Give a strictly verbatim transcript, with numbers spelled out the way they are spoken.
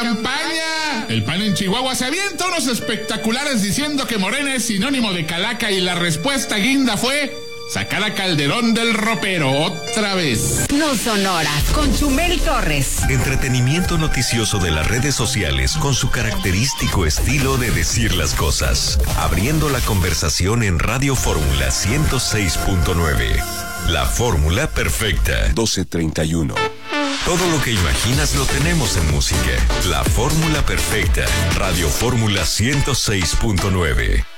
campaña. El P A N en Chihuahua se avienta unos espectaculares diciendo que Morena es sinónimo de calaca y la respuesta guinda fue sacar a Calderón del ropero otra vez. No Sonoras con Chumel Torres. Entretenimiento noticioso de las redes sociales con su característico estilo de decir las cosas. Abriendo la conversación en Radio Fórmula ciento seis punto nueve. La fórmula perfecta. doce treinta y uno. Todo lo que imaginas lo tenemos en música. La fórmula perfecta. Radio Fórmula ciento seis punto nueve.